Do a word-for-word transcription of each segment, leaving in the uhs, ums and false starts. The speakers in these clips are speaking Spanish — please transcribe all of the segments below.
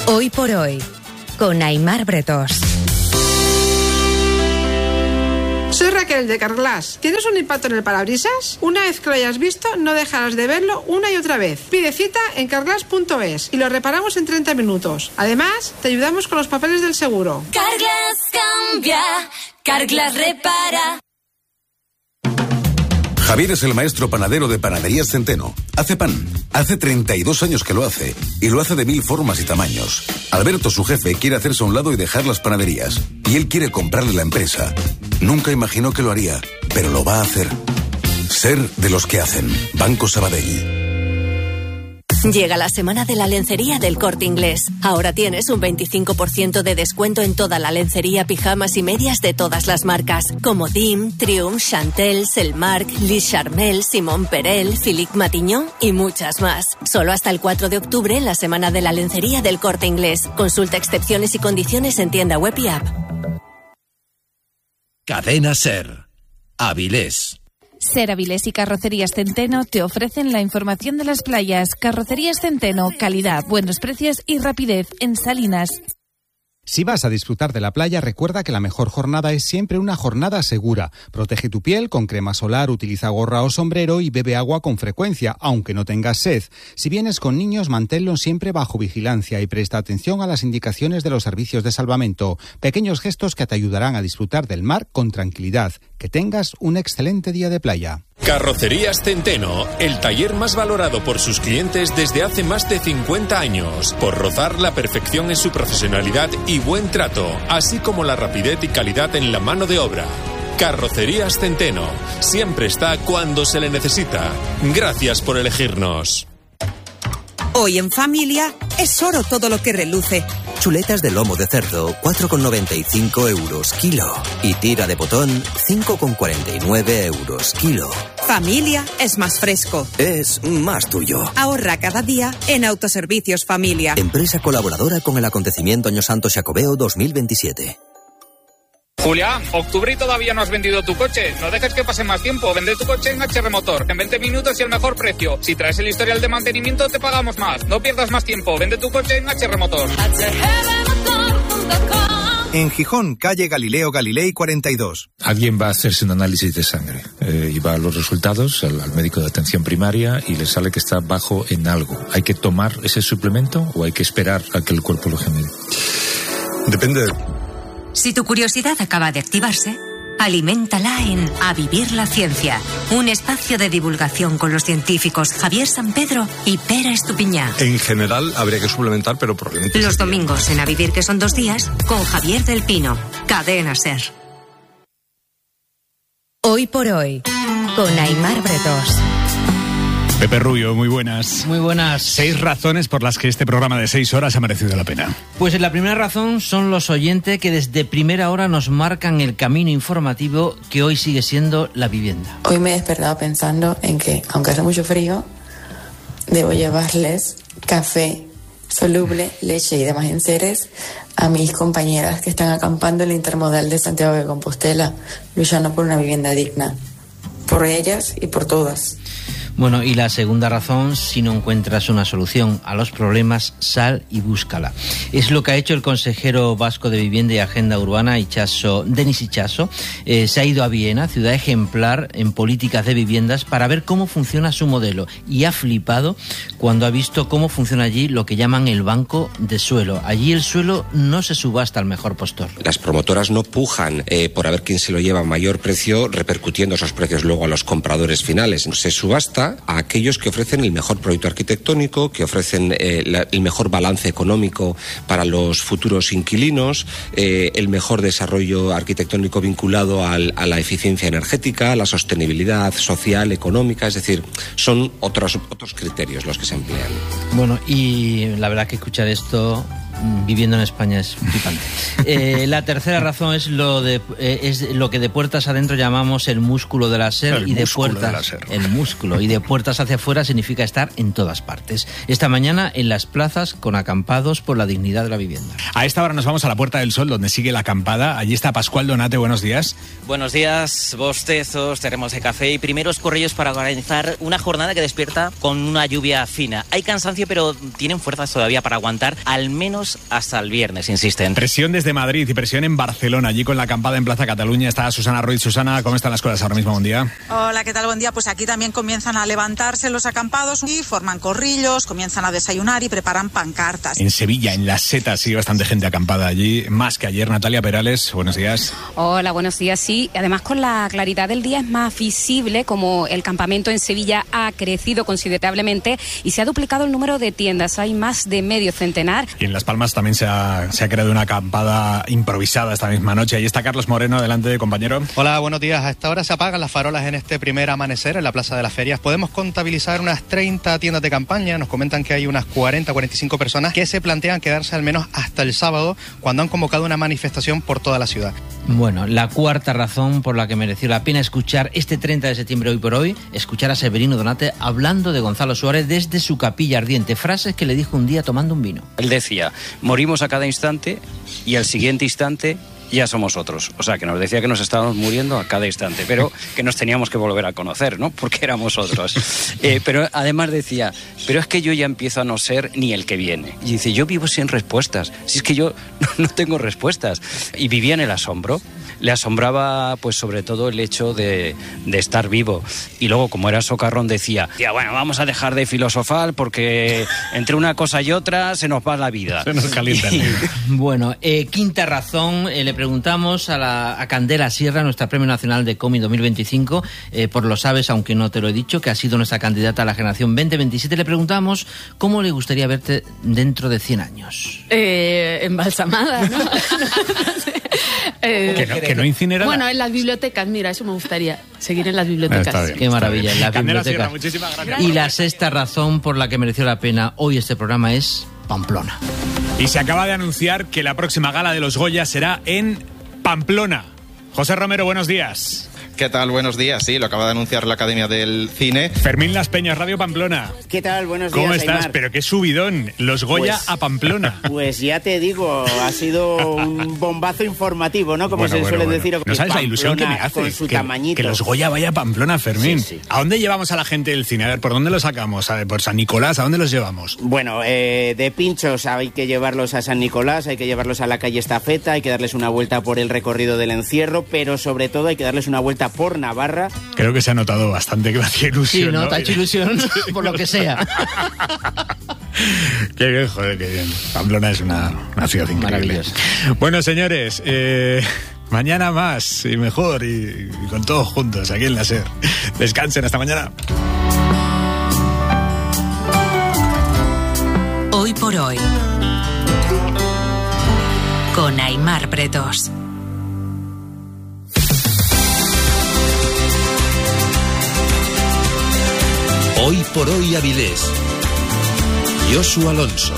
Hoy por hoy, con Aimar Bretós. Soy Raquel de Carglass. ¿Tienes un impacto en el parabrisas? Una vez que lo hayas visto, no dejarás de verlo una y otra vez. Pide cita en carglass punto es y lo reparamos en treinta minutos. Además, te ayudamos con los papeles del seguro. Carglass cambia, Carglass repara. Javier es el maestro panadero de Panaderías Centeno. Hace pan. Hace treinta y dos años que lo hace. Y lo hace de mil formas y tamaños. Alberto, su jefe, quiere hacerse a un lado y dejar las panaderías. Y él quiere comprarle la empresa. Nunca imaginó que lo haría, pero lo va a hacer. Ser de los que hacen. Banco Sabadell. Llega la semana de la lencería del Corte Inglés. Ahora tienes un veinticinco por ciento de descuento en toda la lencería, pijamas y medias de todas las marcas, como Dim, Triumph, Chantel, Selmark, Lis Charmel, Simon Perel, Philippe Matignon y muchas más. Solo hasta el cuatro de octubre en la semana de la lencería del Corte Inglés. Consulta excepciones y condiciones en tienda web y app. Cadena Ser. Avilés. Ser Avilés y Carrocerías Centeno te ofrecen la información de las playas. Carrocerías Centeno, calidad, buenos precios y rapidez en Salinas. Si vas a disfrutar de la playa, recuerda que la mejor jornada es siempre una jornada segura. Protege tu piel con crema solar, utiliza gorra o sombrero y bebe agua con frecuencia, aunque no tengas sed. Si vienes con niños, manténlos siempre bajo vigilancia y presta atención a las indicaciones de los servicios de salvamento. Pequeños gestos que te ayudarán a disfrutar del mar con tranquilidad. Que tengas un excelente día de playa. Carrocerías Centeno, el taller más valorado por sus clientes desde hace más de cincuenta años, por rozar la perfección en su profesionalidad y buen trato, así como la rapidez y calidad en la mano de obra. Carrocerías Centeno, siempre está cuando se le necesita. Gracias por elegirnos. Hoy en familia es oro todo lo que reluce. Chuletas de lomo de cerdo, cuatro con noventa y cinco euros kilo. Y tira de botón, cinco con cuarenta y nueve euros kilo. Familia es más fresco. Es más tuyo. Ahorra cada día en Autoservicios Familia. Empresa colaboradora con el acontecimiento Año Santo Xacobeo dos mil veintisiete. Julián, octubre y todavía no has vendido tu coche. No dejes que pase más tiempo. Vende tu coche en H R Motor. En veinte minutos y el mejor precio. Si traes el historial de mantenimiento, te pagamos más. No pierdas más tiempo. Vende tu coche en H R Motor. En Gijón, calle Galileo Galilei cuarenta y dos. Alguien va a hacerse un análisis de sangre eh, y va a los resultados al, al médico de atención primaria y le sale que está bajo en algo. ¿Hay que tomar ese suplemento o hay que esperar a que el cuerpo lo genere? Depende. Si tu curiosidad acaba de activarse, aliméntala en A Vivir la Ciencia, un espacio de divulgación con los científicos Javier Sampedro y Pera Estupiñán. En general habría que suplementar, pero probablemente... Los domingos en A Vivir, que son dos días, con Javier del Pino, Cadena Ser. Hoy por hoy, con Aimar Bretós. Pepe Rubio, muy buenas. Muy buenas. Seis razones por las que este programa de seis horas ha merecido la pena. Pues la primera razón son los oyentes que desde primera hora nos marcan el camino informativo que hoy sigue siendo la vivienda. Hoy me he despertado pensando en que, aunque hace mucho frío, debo llevarles café soluble, leche y demás enseres a mis compañeras que están acampando en el Intermodal de Santiago de Compostela, luchando por una vivienda digna. Por ellas y por todas. Bueno, y la segunda razón, si no encuentras una solución a los problemas, sal y búscala. Es lo que ha hecho el consejero vasco de Vivienda y Agenda Urbana, Itxaso, Denis Itxaso. Eh, se ha ido a Viena, ciudad ejemplar en políticas de viviendas, para ver cómo funciona su modelo. Y ha flipado cuando ha visto cómo funciona allí lo que llaman el banco de suelo. Allí el suelo no se subasta al mejor postor. Las promotoras no pujan eh, por a ver quién se lo lleva a mayor precio, repercutiendo esos precios luego a los compradores finales. Se subasta a aquellos que ofrecen el mejor proyecto arquitectónico, que ofrecen eh, la, el mejor balance económico para los futuros inquilinos, eh, el mejor desarrollo arquitectónico vinculado al, a la eficiencia energética, a la sostenibilidad social, económica, es decir, son otros, otros criterios los que se emplean. Bueno, y la verdad que escuchar esto viviendo en España es flipante. Eh, la tercera razón es lo de eh, es lo que de puertas adentro llamamos el músculo de la SER, el y de puertas de la SER. El músculo y de puertas hacia afuera significa estar en todas partes. Esta mañana en las plazas con acampados por la dignidad de la vivienda. A esta hora nos vamos a la Puerta del Sol, donde sigue la acampada. Allí está Pascual Donate, buenos días. Buenos días, bostezos, termos de café y primeros corrillos para organizar una jornada que despierta con una lluvia fina. Hay cansancio, pero tienen fuerzas todavía para aguantar al menos menos hasta el viernes, insisten. Presión desde Madrid y presión en Barcelona. Allí con la acampada en Plaza Cataluña está Susana Ruiz. Susana, ¿cómo están las cosas ahora mismo? Buen día. Hola, ¿qué tal? Buen día. Pues aquí también comienzan a levantarse los acampados y forman corrillos, comienzan a desayunar y preparan pancartas. En Sevilla, en Las Setas, sí, bastante gente acampada allí, más que ayer. Natalia Perales, buenos días. Hola, buenos días. Sí, además con la claridad del día es más visible como el campamento en Sevilla ha crecido considerablemente y se ha duplicado el número de tiendas. Hay más de medio centenar. Y en Las Palmas también se ha, se ha creado una acampada improvisada esta misma noche. Ahí está Carlos Moreno, adelante, compañero. Hola, buenos días. A esta hora se apagan las farolas en este primer amanecer en la Plaza de las Ferias. Podemos contabilizar unas treinta tiendas de campaña. Nos comentan que hay unas cuarenta, cuarenta y cinco personas que se plantean quedarse al menos hasta el sábado, cuando han convocado una manifestación por toda la ciudad. Bueno, la cuarta razón por la que mereció la pena escuchar este treinta de septiembre, hoy por hoy, escuchar a Severino Donate hablando de Gonzalo Suárez desde su capilla ardiente. Frases que le dijo un día tomando un vino. Él decía, morimos a cada instante y al siguiente instante ya somos otros. O sea, que nos decía que nos estábamos muriendo a cada instante, pero que nos teníamos que volver a conocer, ¿no? Porque éramos otros. Eh, pero además decía, pero es que yo ya empiezo a no ser ni el que viene. Y dice, yo vivo sin respuestas. Si es que yo no tengo respuestas. Y vivía en el asombro. Le asombraba, pues, sobre todo el hecho de, de estar vivo. Y luego, como era socarrón, decía, ya, bueno, vamos a dejar de filosofar porque entre una cosa y otra se nos va la vida. Se nos calienta el día. Bueno, eh, quinta razón, eh, le preguntamos a, la, a Candela Sierra, nuestra Premio Nacional de Cómic dos mil veinticinco, eh, por lo sabes, aunque no te lo he dicho, que ha sido nuestra candidata a la generación veinte veintisiete, le preguntamos cómo le gustaría verte dentro de cien años. Eh, embalsamada, ¿no? eh, que no, que no incinerada. Bueno, en las bibliotecas, mira, eso me gustaría, seguir en las bibliotecas. Está bien, Qué maravilla, en las Candela bibliotecas. Sierra, muchísimas gracias. Y la sexta razón por la que mereció la pena hoy este programa es Pamplona. Y se acaba de anunciar que la próxima gala de los Goya será en Pamplona. José Romero, buenos días. ¿Qué tal? Buenos días. Sí, lo acaba de anunciar la Academia del Cine. Fermín Las Peñas, Radio Pamplona. ¿Qué tal? Buenos días, ¿Cómo estás? Aymar. Pero qué subidón. Los Goya pues, a Pamplona. Pues ya te digo, ha sido un bombazo informativo, ¿no? Como bueno, se bueno, suele bueno. decir. No sabes la ilusión que me hace. Con su que, tamañito. que los Goya vaya a Pamplona, Fermín. Sí, sí. ¿A dónde llevamos a la gente del cine? A ver, ¿por dónde los sacamos? A ver, ¿por San Nicolás? ¿A dónde los llevamos? Bueno, eh, de pinchos hay que llevarlos a San Nicolás, hay que llevarlos a la calle Estafeta, hay que darles una vuelta por el recorrido del encierro, pero sobre todo hay que darles una vuelta por Navarra. Creo que se ha notado bastante que me hacía ilusión. Sí, ¿no? ¿no? Te ha hecho ilusión por lo que sea. Qué bien, joder, qué bien. Pamplona es una, una ciudad increíble. Bueno, señores, eh, mañana más y mejor y, y con todos juntos aquí en la SER. Descansen, hasta mañana. Hoy por hoy, con Aymar Bretos. Hoy por hoy Avilés. Josu Alonso.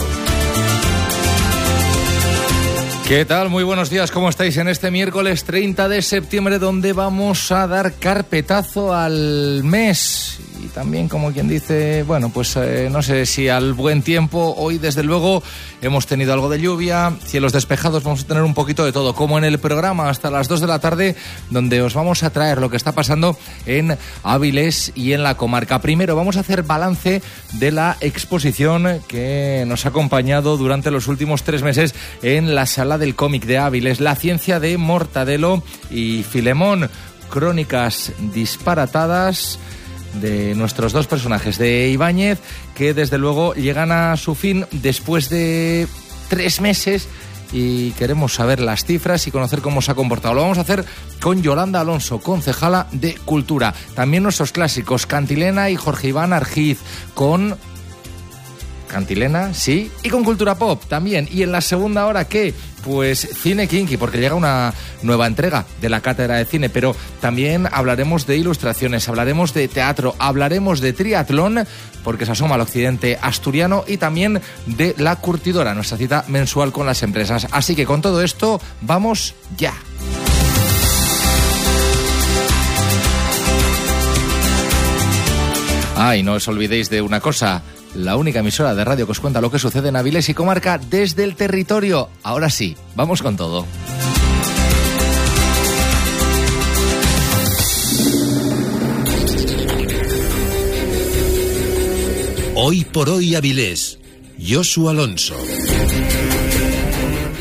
¿Qué tal? Muy buenos días, ¿cómo estáis en este miércoles treinta de septiembre, donde vamos a dar carpetazo al mes? Y también, como quien dice, bueno, pues eh, no sé si al buen tiempo. Hoy, desde luego, hemos tenido algo de lluvia, cielos despejados, vamos a tener un poquito de todo, como en el programa hasta las dos de la tarde, donde os vamos a traer lo que está pasando en Avilés y en la comarca. Primero, vamos a hacer balance de la exposición que nos ha acompañado durante los últimos tres meses en la Sala del Cómic de Avilés, La ciencia de Mortadelo y Filemón, crónicas disparatadas de nuestros dos personajes de Ibáñez, que desde luego llegan a su fin después de tres meses y queremos saber las cifras y conocer cómo se ha comportado. Lo vamos a hacer con Yolanda Alonso, concejala de Cultura. También nuestros clásicos, Cantilena y Jorge Iván Argiz, con Cantilena, sí, y con Cultura Pop también. Y en la segunda hora, ¿qué? Pues Cine Kinky, porque llega una nueva entrega de la Cátedra de Cine, pero también hablaremos de ilustraciones, hablaremos de teatro, hablaremos de triatlón, porque se asoma al occidente asturiano, y también de La Curtidora, nuestra cita mensual con las empresas. Así que con todo esto, vamos ya. Ah, y no os olvidéis de una cosa, la única emisora de radio que os cuenta lo que sucede en Avilés y comarca desde el territorio. Ahora sí, vamos con todo. Hoy por hoy Avilés. Josu Alonso.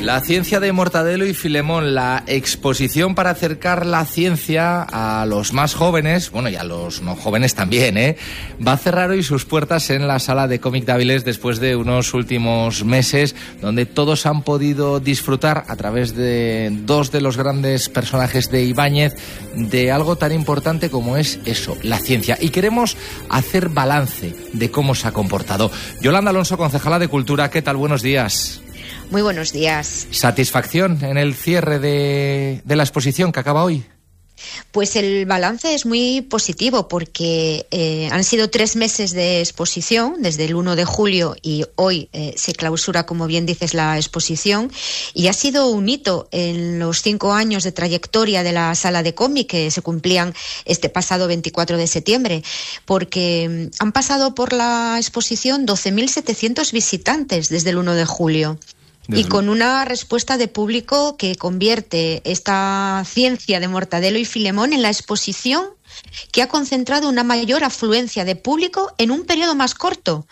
La ciencia de Mortadelo y Filemón, la exposición para acercar la ciencia a los más jóvenes, bueno, y a los no jóvenes también, ¿eh? Va a cerrar hoy sus puertas en la Sala de Cómic de Avilés después de unos últimos meses donde todos han podido disfrutar a través de dos de los grandes personajes de Ibáñez de algo tan importante como es eso, la ciencia. Y queremos hacer balance de cómo se ha comportado. Yolanda Alonso, concejala de Cultura, ¿qué tal? Buenos días. Muy buenos días. ¿Satisfacción en el cierre de, de la exposición que acaba hoy? Pues el balance es muy positivo porque eh, han sido tres meses de exposición, desde el uno de julio y hoy eh, se clausura, como bien dices, la exposición, y ha sido un hito en los cinco años de trayectoria de la Sala de Cómic que se cumplían este pasado veinticuatro de septiembre, porque han pasado por la exposición doce mil setecientos visitantes desde el uno de julio. Y con una respuesta de público que convierte esta ciencia de Mortadelo y Filemón en la exposición que ha concentrado una mayor afluencia de público en un periodo más corto.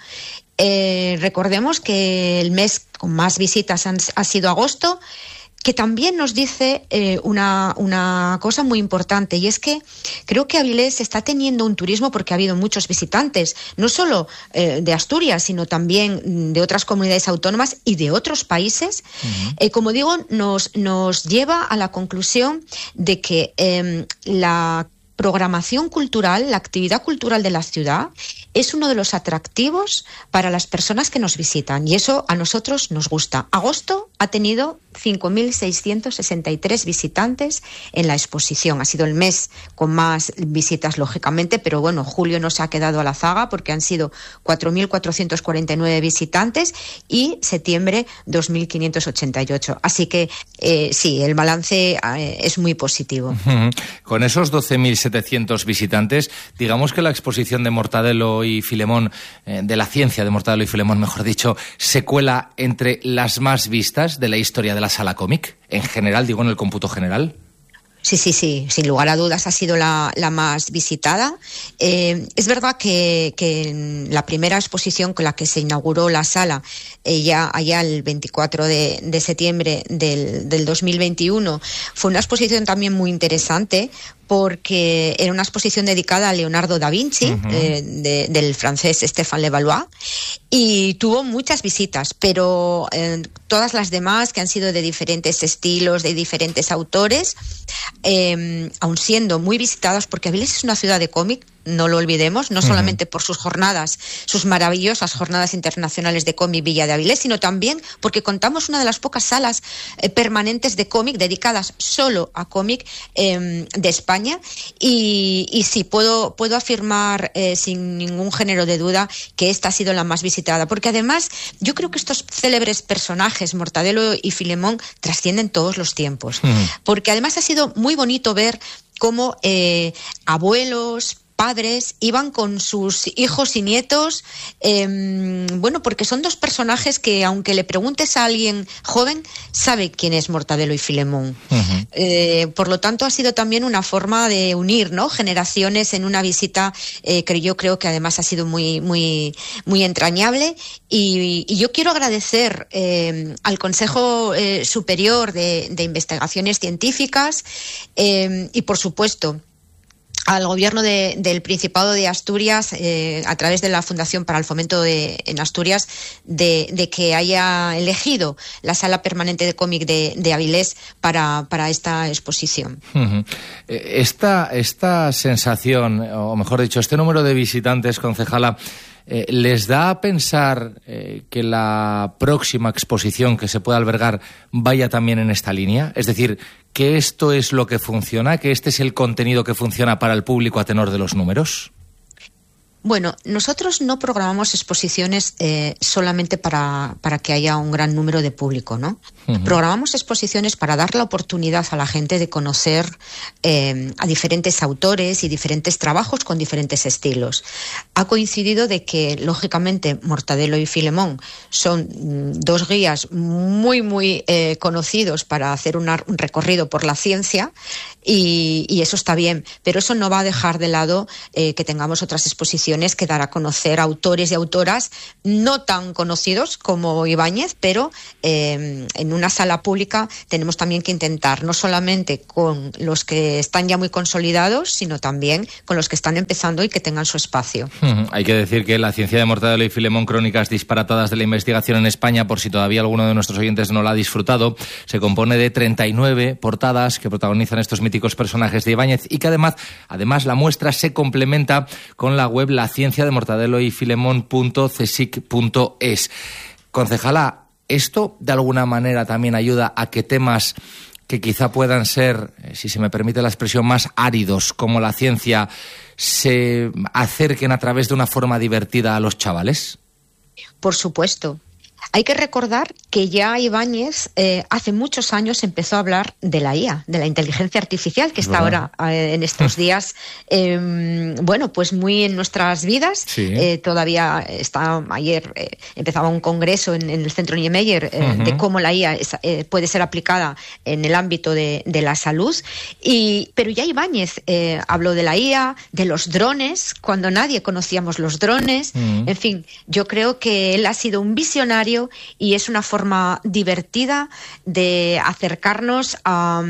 Eh, recordemos que el mes con más visitas han, ha sido agosto, que también nos dice eh, una, una cosa muy importante, y es que creo que Avilés está teniendo un turismo porque ha habido muchos visitantes, no solo eh, de Asturias, sino también de otras comunidades autónomas y de otros países. Uh-huh. Eh, como digo, nos, nos lleva a la conclusión de que eh, la programación cultural, la actividad cultural de la ciudad, es uno de los atractivos para las personas que nos visitan, y eso a nosotros nos gusta. Agosto ha tenido cinco mil seiscientos sesenta y tres visitantes en la exposición. Ha sido el mes con más visitas, lógicamente, pero bueno, julio no se ha quedado a la zaga porque han sido cuatro mil cuatrocientos cuarenta y nueve visitantes y septiembre dos mil quinientos ochenta y ocho. Así que eh, sí, el balance eh, es muy positivo. Con esos doce mil setecientos visitantes, digamos que la exposición de Mortadelo y Filemón, eh, de la ciencia de Mortadelo y Filemón, mejor dicho, se cuela entre las más vistas de la historia de la Sala Cómic, en general, digo, en el cómputo general. Sí, sí, sí, sin lugar a dudas ha sido la, la más visitada. Eh, es verdad que, que en la primera exposición con la que se inauguró la sala, eh, ya allá el veinticuatro de septiembre del, del dos mil veintiuno, fue una exposición también muy interesante porque era una exposición dedicada a Leonardo da Vinci, uh-huh. eh, de, del francés Stéphane Le Valois, y tuvo muchas visitas, pero eh, todas las demás, que han sido de diferentes estilos, de diferentes autores, eh, aun siendo muy visitadas, porque Avilés es una ciudad de cómic, no lo olvidemos, no solamente por sus jornadas, sus maravillosas jornadas internacionales de cómic Villa de Avilés, sino también porque contamos una de las pocas salas eh, permanentes de cómic dedicadas solo a cómic eh, de España, y, y sí, puedo, puedo afirmar eh, sin ningún género de duda que esta ha sido la más visitada, porque además yo creo que estos célebres personajes, Mortadelo y Filemón, trascienden todos los tiempos, uh-huh. porque además ha sido muy bonito ver cómo eh, abuelos, padres iban con sus hijos y nietos, eh, bueno, porque son dos personajes que, aunque le preguntes a alguien joven, sabe quién es Mortadelo y Filemón. Uh-huh. Eh, por lo tanto, ha sido también una forma de unir, ¿no?, generaciones en una visita eh, que yo creo que además ha sido muy, muy, muy entrañable. Y, y yo quiero agradecer eh, al Consejo eh, Superior de, de Investigaciones Científicas eh, y, por supuesto, al Gobierno de, del Principado de Asturias, eh, a través de la Fundación para el Fomento de, en Asturias, de, de que haya elegido la Sala Permanente de Cómic de, de Avilés para, para esta exposición. Uh-huh. Esta, esta sensación, o mejor dicho, este número de visitantes, concejala, Eh, ¿les da a pensar eh, que la próxima exposición que se pueda albergar vaya también en esta línea? Es decir, que esto es lo que funciona, que este es el contenido que funciona para el público a tenor de los números. Bueno, nosotros no programamos exposiciones eh, solamente para, para que haya un gran número de público, ¿no? Uh-huh. Programamos exposiciones para dar la oportunidad a la gente de conocer eh, a diferentes autores y diferentes trabajos con diferentes estilos. Ha coincidido de que, lógicamente, Mortadelo y Filemón son mm, dos guías muy, muy eh, conocidos para hacer una, un recorrido por la ciencia, y, y eso está bien, pero eso no va a dejar de lado eh, que tengamos otras exposiciones intención es que dar a conocer autores y autoras no tan conocidos como Ibáñez, pero eh, en una sala pública tenemos también que intentar, no solamente con los que están ya muy consolidados, sino también con los que están empezando y que tengan su espacio. Uh-huh. Hay que decir que La ciencia de Mortadelo y Filemón, crónicas disparatadas de la investigación en España, por si todavía alguno de nuestros oyentes no la ha disfrutado, se compone de treinta y nueve portadas que protagonizan estos míticos personajes de Ibáñez y que además, además la muestra se complementa con la web la ciencia de Mortadelo y Filemón punto csic punto es. Concejala, ¿esto de alguna manera también ayuda a que temas que quizá puedan ser, si se me permite la expresión, más áridos como la ciencia, se acerquen a través de una forma divertida a los chavales? Por supuesto. Hay que recordar que ya Ibáñez eh, hace muchos años empezó a hablar de la I A, de la inteligencia artificial, que está ¿verdad? ahora eh, en estos días, eh, bueno, pues muy en nuestras vidas. Sí. Eh, todavía está, ayer eh, empezaba un congreso en, en el Centro Niemeyer eh, Uh-huh. de cómo la I A es, eh, puede ser aplicada en el ámbito de, de la salud. Y, pero ya Ibáñez eh, habló de la I A, de los drones, cuando nadie conocíamos los drones. Uh-huh. En fin, yo creo que él ha sido un visionario y es una forma divertida de acercarnos a,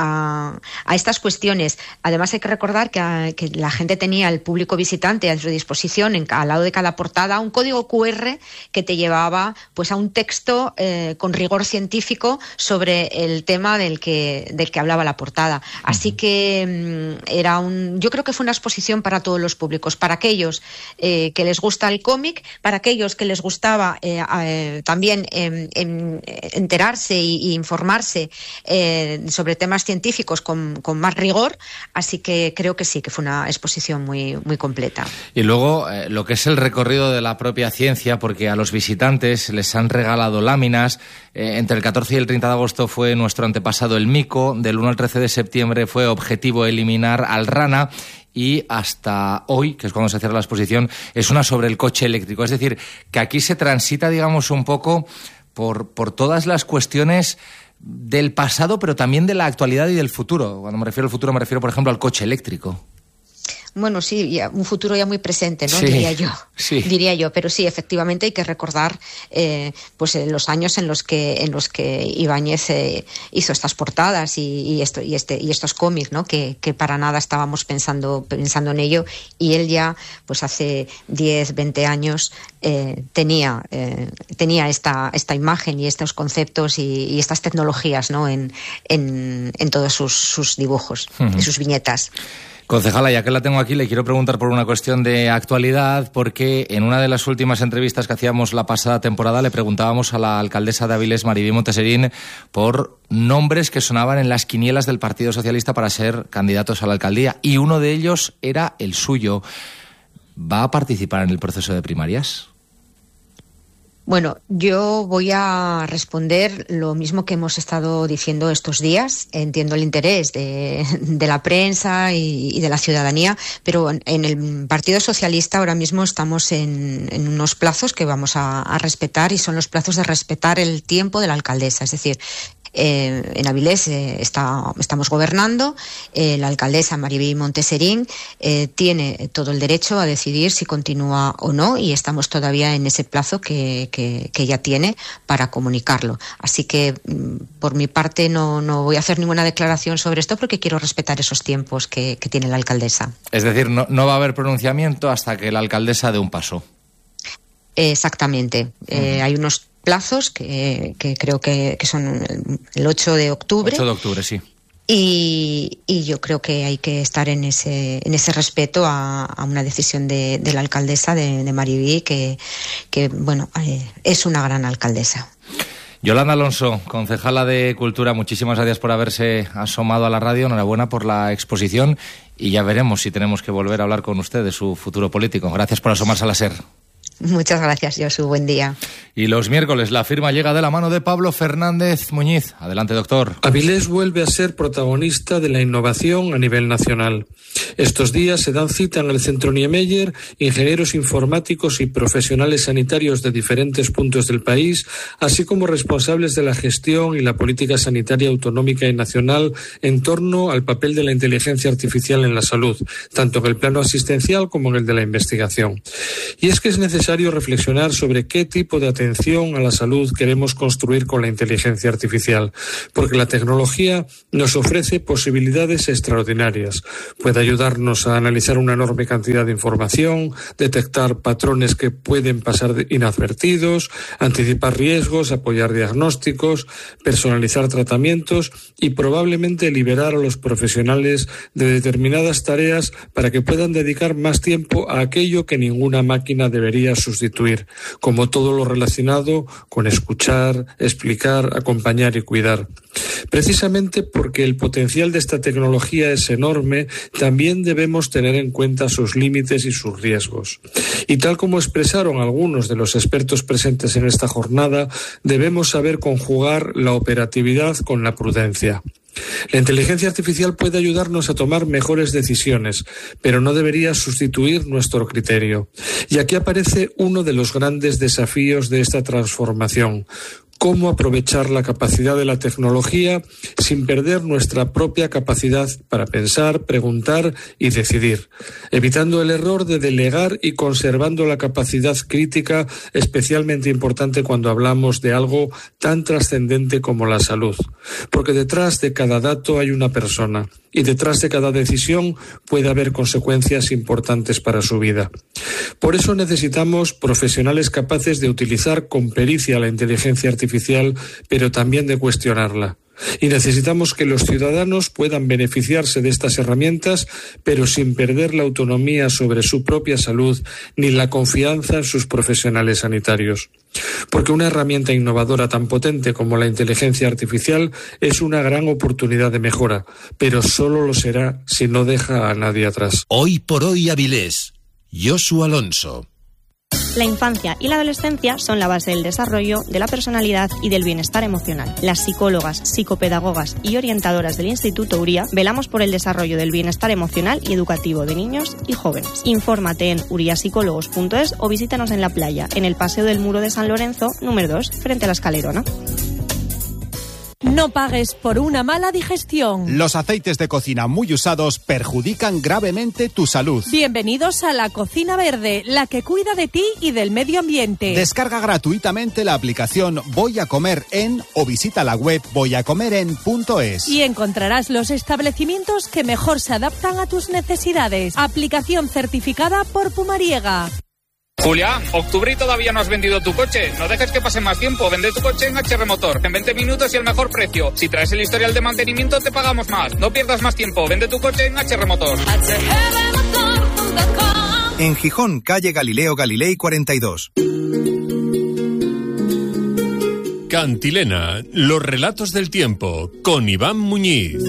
a, a estas cuestiones. Además hay que recordar que, a, que la gente tenía, el público visitante a su disposición, en, al lado de cada portada, un código cu erre que te llevaba pues a un texto eh, con rigor científico sobre el tema del que, del que hablaba la portada. Así que mm, era un, yo creo que fue una exposición para todos los públicos, para aquellos eh, que les gusta el cómic, para aquellos que les gustaba eh, eh, también eh, en, enterarse e informarse eh, sobre temas científicos con, con más rigor, así que creo que sí, que fue una exposición muy, muy completa. Y luego eh, lo que es el recorrido de la propia ciencia, porque a los visitantes les han regalado láminas. Eh, entre el catorce y el treinta de agosto fue nuestro antepasado el mico, del uno al trece de septiembre fue objetivo eliminar al rana, y hasta hoy, que es cuando se cierra la exposición, es una sobre el coche eléctrico. Es decir, que aquí se transita, digamos, un poco por, por todas las cuestiones del pasado, pero también de la actualidad y del futuro. Cuando me refiero al futuro, me refiero, por ejemplo, al coche eléctrico. Bueno, sí, ya, un futuro ya muy presente, ¿no? Sí, diría yo. Sí. Diría yo, pero sí, efectivamente hay que recordar eh, pues eh, los años en los que en los que Ibáñez eh, hizo estas portadas y, y esto y este y estos cómics, ¿no? Que, que para nada estábamos pensando pensando en ello, y él ya pues hace diez, veinte años eh, tenía eh, tenía esta esta imagen y estos conceptos y, y estas tecnologías, ¿no? En en, en todos sus, sus dibujos, uh-huh. y sus viñetas. Concejala, ya que la tengo aquí, le quiero preguntar por una cuestión de actualidad, porque en una de las últimas entrevistas que hacíamos la pasada temporada le preguntábamos a la alcaldesa de Avilés, Maribí Monteserín, por nombres que sonaban en las quinielas del Partido Socialista para ser candidatos a la alcaldía, y uno de ellos era el suyo. ¿Va a participar en el proceso de primarias? Bueno, yo voy a responder lo mismo que hemos estado diciendo estos días. Entiendo el interés de, de la prensa y, y de la ciudadanía, pero en, en el Partido Socialista ahora mismo estamos en, en unos plazos que vamos a, a respetar, y son los plazos de respetar el tiempo de la alcaldesa. Es decir, Eh, en Avilés eh, está, estamos gobernando, eh, la alcaldesa Maribí Monteserín eh, tiene todo el derecho a decidir si continúa o no, y estamos todavía en ese plazo que, que, que ella tiene para comunicarlo. Así que por mi parte no, no voy a hacer ninguna declaración sobre esto, porque quiero respetar esos tiempos que, que tiene la alcaldesa. Es decir, no, no va a haber pronunciamiento hasta que la alcaldesa dé un paso. Exactamente. Uh-huh. Eh, hay unos plazos que, que creo que, que son el ocho de octubre. ocho de octubre, sí. Y, y yo creo que hay que estar en ese en ese respeto a, a una decisión de, de la alcaldesa de, de Maribí, que, que bueno, eh, es una gran alcaldesa. Yolanda Alonso, concejala de Cultura, muchísimas gracias por haberse asomado a la radio. Enhorabuena por la exposición, y ya veremos si tenemos que volver a hablar con usted de su futuro político. Gracias por asomarse a la SER. Muchas gracias, Josu. Buen día. Y los miércoles la firma llega de la mano de Pablo Fernández Muñiz. Adelante, doctor. Avilés vuelve a ser protagonista de la innovación a nivel nacional. Estos días se dan cita en el Centro Niemeyer ingenieros informáticos y profesionales sanitarios de diferentes puntos del país, así como responsables de la gestión y la política sanitaria autonómica y nacional en torno al papel de la inteligencia artificial en la salud, tanto en el plano asistencial como en el de la investigación. Y es que es necesario reflexionar sobre qué tipo de atención a la salud queremos construir con la inteligencia artificial, porque la tecnología nos ofrece posibilidades extraordinarias. Puede ayudarnos a analizar una enorme cantidad de información, detectar patrones que pueden pasar inadvertidos, anticipar riesgos, apoyar diagnósticos, personalizar tratamientos y probablemente liberar a los profesionales de determinadas tareas para que puedan dedicar más tiempo a aquello que ninguna máquina debería sustituir, como todo lo relacionado con escuchar, explicar, acompañar y cuidar. Precisamente porque el potencial de esta tecnología es enorme, también debemos tener en cuenta sus límites y sus riesgos. Y tal como expresaron algunos de los expertos presentes en esta jornada, debemos saber conjugar la operatividad con la prudencia. La inteligencia artificial puede ayudarnos a tomar mejores decisiones, pero no debería sustituir nuestro criterio. Y aquí aparece uno de los grandes desafíos de esta transformación: cómo aprovechar la capacidad de la tecnología sin perder nuestra propia capacidad para pensar, preguntar y decidir, evitando el error de delegar y conservando la capacidad crítica, especialmente importante cuando hablamos de algo tan trascendente como la salud. Porque detrás de cada dato hay una persona y detrás de cada decisión puede haber consecuencias importantes para su vida. Por eso necesitamos profesionales capaces de utilizar con pericia la inteligencia artificial, pero también de cuestionarla. Y necesitamos que los ciudadanos puedan beneficiarse de estas herramientas, pero sin perder la autonomía sobre su propia salud ni la confianza en sus profesionales sanitarios. Porque una herramienta innovadora tan potente como la inteligencia artificial es una gran oportunidad de mejora, pero solo lo será si no deja a nadie atrás. Hoy por hoy Avilés. Josu Alonso. La infancia y la adolescencia son la base del desarrollo, de la personalidad y del bienestar emocional. Las psicólogas, psicopedagogas y orientadoras del Instituto Uría velamos por el desarrollo del bienestar emocional y educativo de niños y jóvenes. Infórmate en uriapsicólogos punto es o visítanos en la playa, en el Paseo del Muro de San Lorenzo, número dos, frente a la Escalerona. No pagues por una mala digestión. Los aceites de cocina muy usados perjudican gravemente tu salud. Bienvenidos a la Cocina Verde, la que cuida de ti y del medio ambiente. Descarga gratuitamente la aplicación Voy a Comer En o visita la web voy a comer en punto es. Y encontrarás los establecimientos que mejor se adaptan a tus necesidades. Aplicación certificada por Pumariega. Julián, octubre y todavía no has vendido tu coche. No dejes que pase más tiempo. Vende tu coche en H R Motor. En veinte minutos y el mejor precio. Si traes el historial de mantenimiento, te pagamos más. No pierdas más tiempo. Vende tu coche en H R Motor. En Gijón, calle Galileo Galilei cuarenta y dos. Cantilena, los relatos del tiempo, con Iván Muñiz.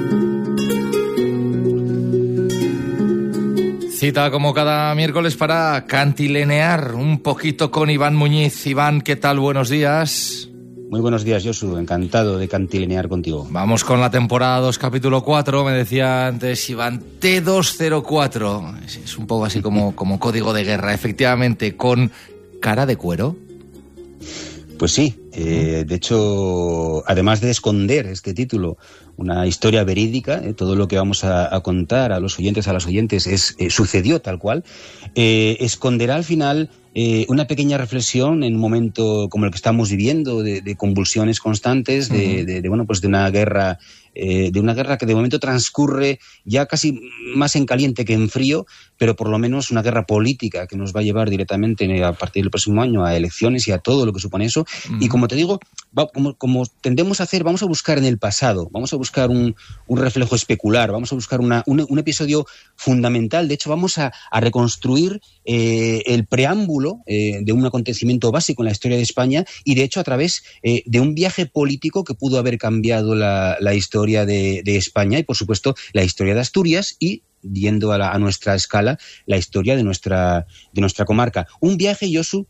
Cita como cada miércoles para cantilenear un poquito con Iván Muñiz. Iván, ¿qué tal? Buenos días. Muy buenos días, Josu. Encantado de cantilenear contigo. Vamos con la temporada dos, capítulo cuatro. Me decía antes Iván, T doscientos cuatro. Es un poco así como, como código de guerra. Efectivamente, con cara de cuero. Pues sí. Eh, de hecho, además de esconder este título, una historia verídica, eh, todo lo que vamos a, a contar a los oyentes, a las oyentes, es eh, sucedió tal cual, eh, esconderá al final eh, una pequeña reflexión en un momento como el que estamos viviendo, de, de convulsiones constantes, de, uh-huh. de, de, bueno, pues de una guerra, eh, de una guerra que de momento transcurre ya casi más en caliente que en frío, pero por lo menos una guerra política que nos va a llevar directamente a partir del próximo año a elecciones y a todo lo que supone eso. Uh-huh. Y como te digo, va, como, como tendemos a hacer, vamos a buscar en el pasado, vamos a buscar un, un reflejo especular, vamos a buscar una, un, un episodio fundamental. De hecho, vamos a, a reconstruir eh, el preámbulo eh, de un acontecimiento básico en la historia de España y, de hecho, a través eh, de un viaje político que pudo haber cambiado la, la historia de, de España y, por supuesto, la historia de Asturias y yendo a, la, a nuestra escala, la historia de nuestra, de nuestra comarca. Un viaje, Josu,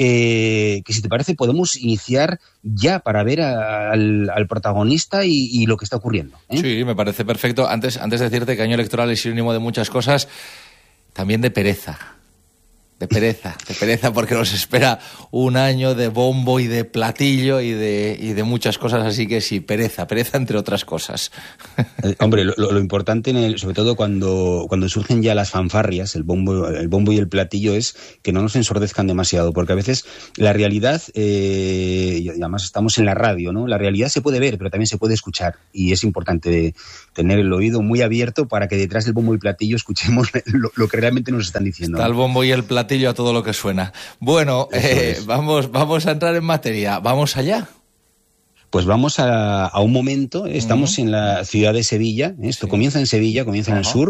eh, que si te parece podemos iniciar ya para ver a, al, al protagonista y, y lo que está ocurriendo, ¿eh? Sí, me parece perfecto. Antes, antes de decirte que año electoral es sinónimo de muchas cosas, también de pereza. De pereza, de pereza, porque nos espera un año de bombo y de platillo y de, y de muchas cosas, así que sí, pereza, pereza entre otras cosas. Eh, hombre, lo, lo importante, en el, sobre todo cuando, cuando surgen ya las fanfarrias, el bombo, el bombo y el platillo, es que no nos ensordezcan demasiado, porque a veces la realidad, eh, y además estamos en la radio, ¿no? La realidad se puede ver, pero también se puede escuchar, y es importante tener el oído muy abierto para que detrás del bombo y platillo escuchemos lo, lo que realmente nos están diciendo. Está el bombo y el platillo a todo lo que suena. Bueno, eh, vamos, vamos a entrar en materia. ¿Vamos allá? Pues vamos a, a un momento. Estamos uh-huh. en la ciudad de Sevilla. Esto sí. comienza en Sevilla, comienza uh-huh. en el sur.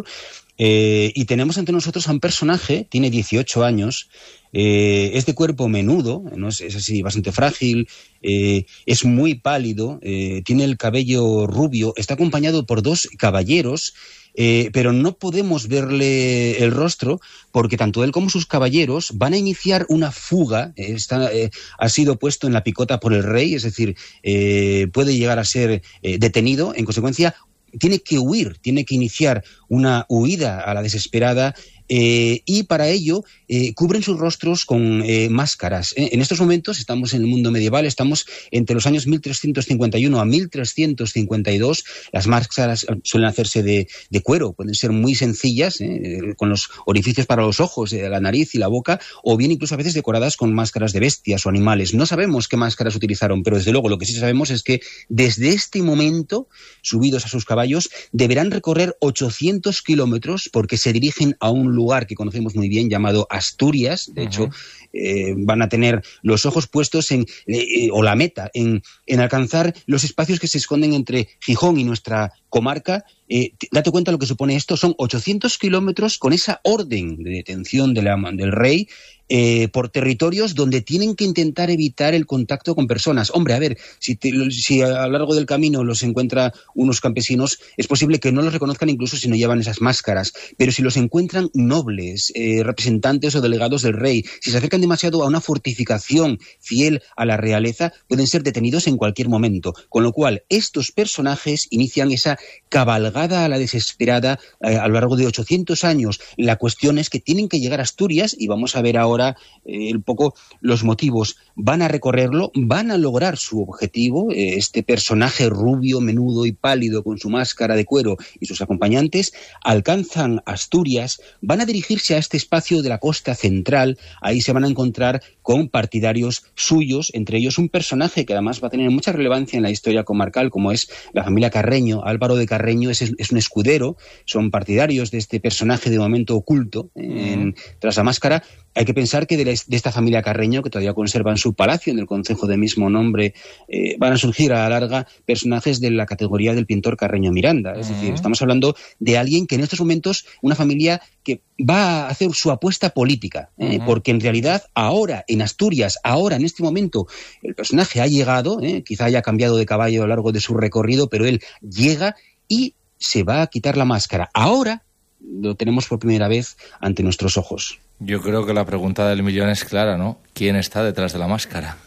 Eh, y tenemos ante nosotros a un personaje, tiene dieciocho años, eh, es de cuerpo menudo, ¿no? es, es así bastante frágil, eh, es muy pálido, eh, tiene el cabello rubio, está acompañado por dos caballeros. Eh, pero no podemos verle el rostro porque tanto él como sus caballeros van a iniciar una fuga. Eh, está, eh, ha sido puesto en la picota por el rey, es decir, eh, puede llegar a ser eh, detenido. En consecuencia, tiene que huir, tiene que iniciar una huida a la desesperada. Eh, y para ello eh, cubren sus rostros con eh, máscaras. Eh, en estos momentos estamos en el mundo medieval, estamos entre los años mil trescientos cincuenta y uno a mil trescientos cincuenta y dos. Las máscaras suelen hacerse de, de cuero, pueden ser muy sencillas, eh, con los orificios para los ojos, eh, la nariz y la boca, o bien incluso a veces decoradas con máscaras de bestias o animales. No sabemos qué máscaras utilizaron, pero desde luego lo que sí sabemos es que desde este momento, subidos a sus caballos, deberán recorrer ochocientos kilómetros porque se dirigen a un lugar que conocemos muy bien llamado Asturias. De uh-huh. hecho, eh, van a tener los ojos puestos en, eh, o la meta, en, en alcanzar los espacios que se esconden entre Gijón y nuestra comarca. Eh, date cuenta lo que supone esto, son ochocientos kilómetros con esa orden de detención de la, del rey, eh, por territorios donde tienen que intentar evitar el contacto con personas. Hombre, a ver, si, te, si a lo largo del camino los encuentra unos campesinos, es posible que no los reconozcan incluso si no llevan esas máscaras, pero si los encuentran nobles, eh, representantes o delegados del rey, si se acercan demasiado a una fortificación fiel a la realeza, pueden ser detenidos en cualquier momento, con lo cual estos personajes inician esa cabalgada a la desesperada eh, a lo largo de ochocientos años. La cuestión es que tienen que llegar a Asturias y vamos a ver ahora eh, un poco los motivos. Van a recorrerlo, van a lograr su objetivo. Eh, este personaje rubio, menudo y pálido con su máscara de cuero y sus acompañantes alcanzan Asturias, van a dirigirse a este espacio de la costa central. Ahí se van a encontrar con partidarios suyos, entre ellos un personaje que además va a tener mucha relevancia en la historia comarcal, como es la familia Carreño. Álvaro de Carreño es, es un escudero, son partidarios de este personaje de momento oculto en, uh-huh. tras la máscara. Hay que pensar que de, la, de esta familia Carreño, que todavía conservan su palacio en el concejo de mismo nombre, eh, van a surgir a la larga personajes de la categoría del pintor Carreño Miranda. Es uh-huh. decir, estamos hablando de alguien que en estos momentos, una familia que va a hacer su apuesta política, ¿eh? uh-huh. porque en realidad ahora en Asturias, ahora en este momento, el personaje ha llegado, ¿eh? quizá haya cambiado de caballo a lo largo de su recorrido, pero él llega y se va a quitar la máscara. Ahora lo tenemos por primera vez ante nuestros ojos. Yo creo que la pregunta del millón es clara, ¿no? ¿Quién está detrás de la máscara?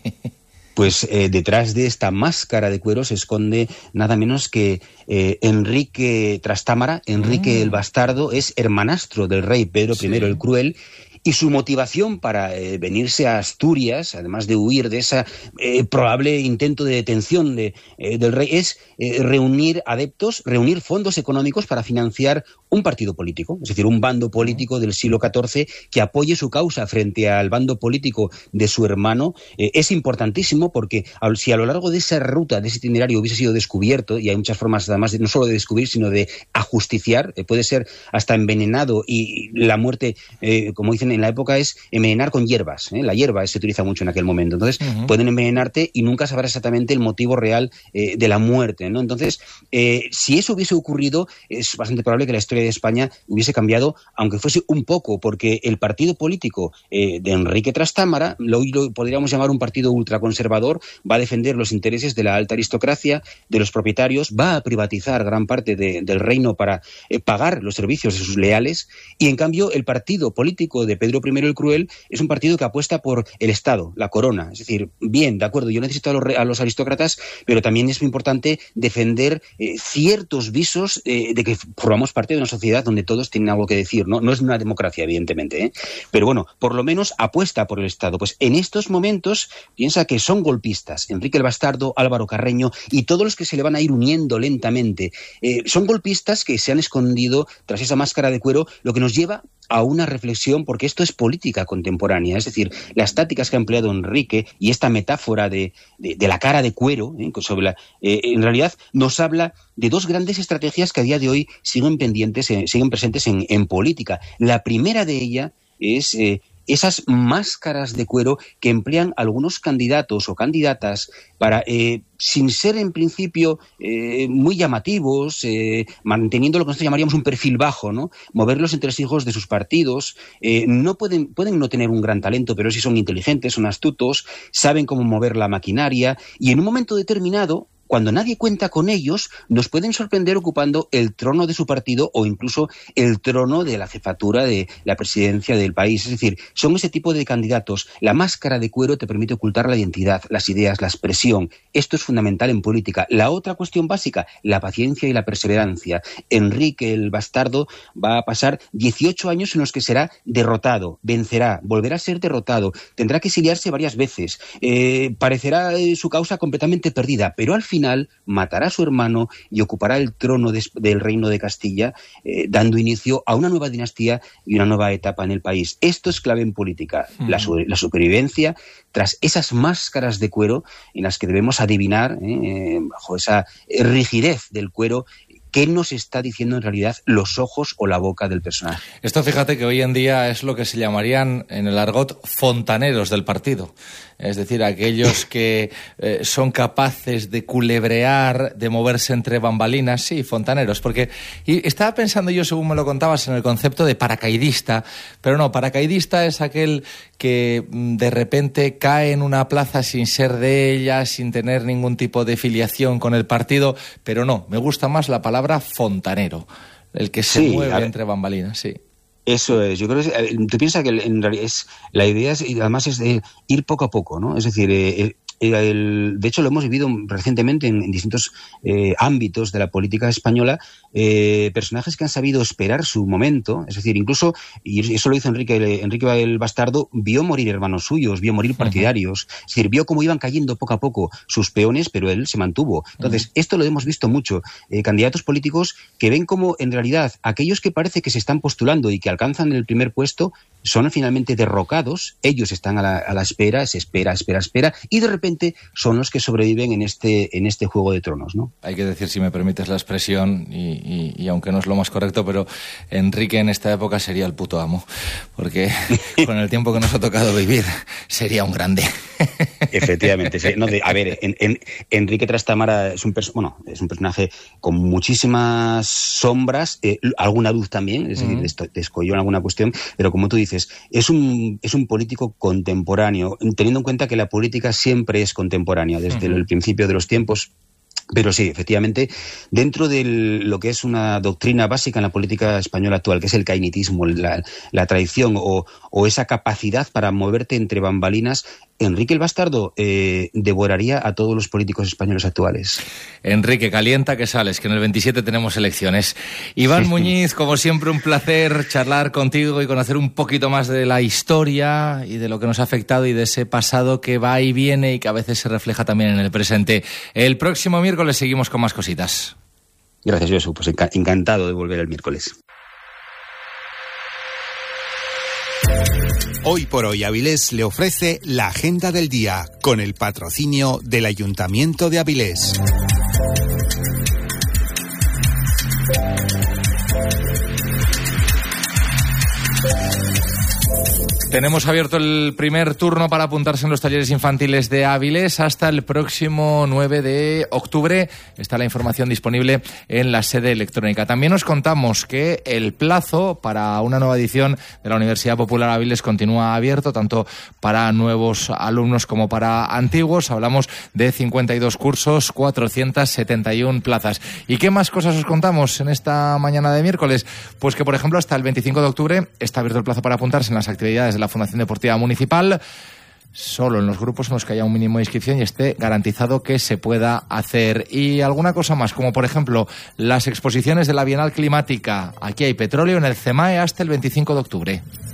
Pues eh, detrás de esta máscara de cuero se esconde nada menos que eh, Enrique Trastámara. Enrique mm. el Bastardo es hermanastro del rey Pedro sí. I el Cruel. Y su motivación para eh, venirse a Asturias, además de huir de ese eh, probable intento de detención de, eh, del rey, es eh, reunir adeptos, reunir fondos económicos para financiar un partido político, es decir, un bando político del siglo catorce que apoye su causa frente al bando político de su hermano. Eh, es importantísimo porque si a lo largo de esa ruta, de ese itinerario hubiese sido descubierto, y hay muchas formas además de, no solo de descubrir, sino de ajusticiar, eh, puede ser hasta envenenado y la muerte, eh, como dicen en la época es envenenar con hierbas, ¿eh? La hierba se utiliza mucho en aquel momento. Entonces, uh-huh. pueden envenenarte y nunca sabrás exactamente el motivo real eh, de la muerte, ¿no? Entonces, eh, si eso hubiese ocurrido, es bastante probable que la historia de España hubiese cambiado, aunque fuese un poco, porque el partido político eh, de Enrique Trastámara, lo, lo podríamos llamar un partido ultraconservador, va a defender los intereses de la alta aristocracia, de los propietarios, va a privatizar gran parte de, del reino para eh, pagar los servicios de sus leales, y en cambio el partido político de Pedro primero el Cruel es un partido que apuesta por el Estado, la corona. Es decir, bien, de acuerdo, yo necesito a los, a los aristócratas, pero también es muy importante defender eh, ciertos visos eh, de que formamos parte de una sociedad donde todos tienen algo que decir, ¿no? No es una democracia, evidentemente, ¿eh? Pero bueno, por lo menos apuesta por el Estado. Pues en estos momentos piensa que son golpistas, Enrique el Bastardo, Álvaro Carreño y todos los que se le van a ir uniendo lentamente. Eh, son golpistas que se han escondido tras esa máscara de cuero, lo que nos lleva a una reflexión, porque esto es política contemporánea, es decir, las tácticas que ha empleado Enrique y esta metáfora de, de, de la cara de cuero, ¿eh? sobre la, eh, en realidad nos habla de dos grandes estrategias que a día de hoy siguen pendientes, eh, siguen presentes en, en política. La primera de ellas es eh, esas máscaras de cuero que emplean algunos candidatos o candidatas para, eh, sin ser en principio eh, muy llamativos, eh, manteniendo lo que nosotros llamaríamos un perfil bajo, ¿no? Mover los entresijos de sus partidos. Eh, no pueden, pueden no tener un gran talento, pero sí son inteligentes, son astutos, saben cómo mover la maquinaria, y en un momento determinado, cuando nadie cuenta con ellos, nos pueden sorprender ocupando el trono de su partido o incluso el trono de la jefatura de la presidencia del país. Es decir, son ese tipo de candidatos. La máscara de cuero te permite ocultar la identidad, las ideas, la expresión. Esto es fundamental en política. La otra cuestión básica, la paciencia y la perseverancia. Enrique el Bastardo va a pasar dieciocho años en los que será derrotado, vencerá, volverá a ser derrotado, tendrá que exiliarse varias veces, eh, parecerá eh, su causa completamente perdida, pero al final final matará a su hermano y ocupará el trono de, del reino de Castilla, eh, dando inicio a una nueva dinastía y una nueva etapa en el país. Esto es clave en política, mm. la, la supervivencia tras esas máscaras de cuero en las que debemos adivinar, eh, bajo esa rigidez del cuero, ¿qué nos está diciendo en realidad los ojos o la boca del personaje? Esto, fíjate que hoy en día es lo que se llamarían en el argot fontaneros del partido. Es decir, aquellos que eh, son capaces de culebrear, de moverse entre bambalinas. Sí, fontaneros, porque y estaba pensando yo, según me lo contabas, en el concepto de paracaidista, pero no, paracaidista es aquel que de repente cae en una plaza sin ser de ella, sin tener ningún tipo de filiación con el partido, pero no, me gusta más la palabra fontanero, el que se sí, mueve entre bambalinas, sí. Eso es, yo creo que tú piensas que en realidad es, la idea es, además es de ir poco a poco, ¿no? Es decir, eh, el, el, de hecho lo hemos vivido recientemente en, en distintos eh, ámbitos de la política española, eh, personajes que han sabido esperar su momento, es decir, incluso, y eso lo hizo Enrique, Enrique el Bastardo, vio morir hermanos suyos, vio morir partidarios, uh-huh. es decir, vio cómo iban cayendo poco a poco sus peones, pero él se mantuvo. Entonces, uh-huh. esto lo hemos visto mucho, eh, candidatos políticos que ven como en realidad aquellos que parece que se están postulando y que alcanzan el primer puesto son finalmente derrocados, ellos están a la, a la espera, se espera, espera, espera, y de repente son los que sobreviven en este, en este juego de tronos, ¿no? Hay que decir, si me permites la expresión, y, y, y aunque no es lo más correcto, pero Enrique en esta época sería el puto amo, porque con el tiempo que nos ha tocado vivir, sería un grande. Efectivamente. No, de, a ver, en, en, Enrique Trastámara es un, perso- bueno, es un personaje con muchísimas sombras, eh, alguna luz también, es decir, uh-huh. descolló en alguna cuestión, pero como tú dices, es un, es un político contemporáneo, teniendo en cuenta que la política siempre es contemporánea, desde uh-huh. el principio de los tiempos. Pero sí, efectivamente, dentro de lo que es una doctrina básica en la política española actual, que es el cainitismo, la, la traición o, o esa capacidad para moverte entre bambalinas, Enrique el Bastardo eh, devoraría a todos los políticos españoles actuales. Enrique, calienta que sales, que en el veintisiete tenemos elecciones. Iván Muñiz, como siempre, un placer charlar contigo y conocer un poquito más de la historia y de lo que nos ha afectado y de ese pasado que va y viene y que a veces se refleja también en el presente. El próximo miércoles seguimos con más cositas. Gracias, Josu. Pues enc- encantado de volver el miércoles. Hoy por hoy Avilés le ofrece la agenda del día con el patrocinio del Ayuntamiento de Avilés. Tenemos abierto el primer turno para apuntarse en los talleres infantiles de Áviles hasta el próximo nueve de octubre. Está la información disponible en la sede electrónica. También os contamos que el plazo para una nueva edición de la Universidad Popular Áviles continúa abierto, tanto para nuevos alumnos como para antiguos. Hablamos de cincuenta y dos cursos, cuatrocientas setenta y una plazas. ¿Y qué más cosas os contamos en esta mañana de miércoles? Pues que, por ejemplo, hasta el veinticinco de octubre está abierto el plazo para apuntarse en las actividades de la Fundación Deportiva Municipal, solo en los grupos en los que haya un mínimo de inscripción y esté garantizado que se pueda hacer. Y alguna cosa más, como por ejemplo las exposiciones de la Bienal Climática. Aquí hay petróleo en el CEMAE hasta el veinticinco de octubre.